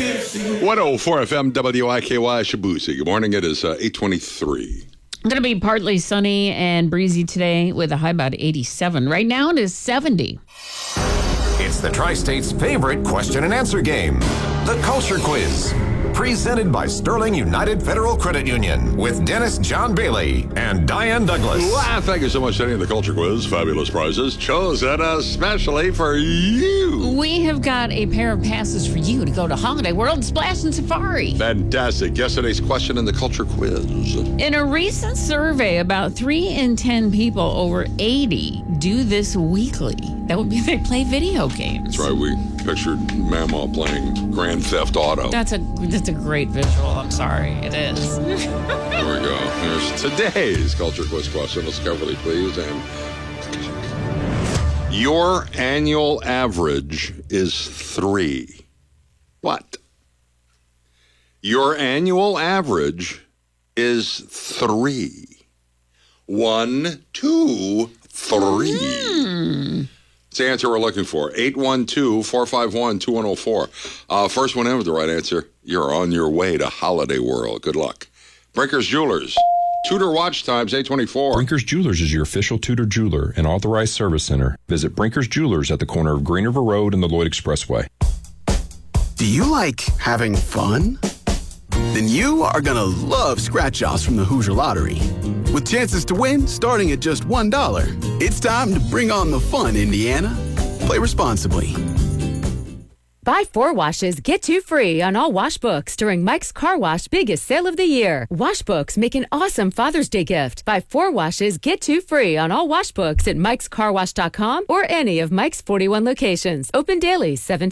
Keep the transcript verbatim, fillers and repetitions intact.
one oh four F M W I K Y Shibuya. Good morning. It is uh, eight twenty-three. Going to be partly sunny and breezy today with a high about eighty-seven. Right now it is seventy. It's the Tri-State's favorite question and answer game, the Culture Quiz. Presented by Sterling United Federal Credit Union with Dennis John Bailey and Diane Douglas. Wow, thank you so much for attending the Culture Quiz. Fabulous prizes chosen especially for you. We have got a pair of passes for you to go to Holiday World, Splash and Safari. Fantastic. Yesterday's question in the Culture Quiz. In a recent survey, about three in ten people over eighty do this weekly. That would be they play video games. That's right. We pictured Mama playing Grand Theft Auto. That's a that's a great visual. I'm sorry. It is. There we go. Here's today's Culture Quiz question. Let's carefully, please. And your annual average is three. What? Your annual average is three. One, two, three. Mm. It's the answer we're looking for. eight one two, four five one, two one oh four. Uh, first one in with the right answer. You're on your way to Holiday World. Good luck. Brinkers Jewelers. Tudor watch times, eight twenty-four. Brinkers Jewelers is your official Tudor jeweler and authorized service center. Visit Brinkers Jewelers at the corner of Green River Road and the Lloyd Expressway. Do you like having fun? Then you are going to love scratch-offs from the Hoosier Lottery. With chances to win starting at just one dollar. It's time to bring on the fun, Indiana. Play responsibly. Buy four washes, get two free on all wash books during Mike's Car Wash biggest sale of the year. Wash books make an awesome Father's Day gift. Buy four washes, get two free on all wash books at mikes car wash dot com or any of Mike's forty-one locations. Open daily, seven